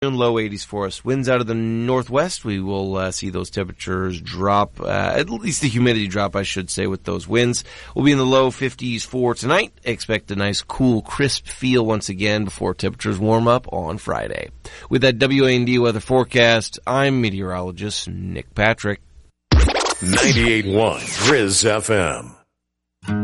Low 80s for us. Winds out of the northwest. We will see those temperatures drop, at least the humidity drop, I should say, with those winds. We'll be in the low 50s for tonight. Expect a nice, cool, crisp feel once again before temperatures warm up on Friday. With that WAND weather forecast, I'm meteorologist Nick Patrick. 98.1 Grizz FM.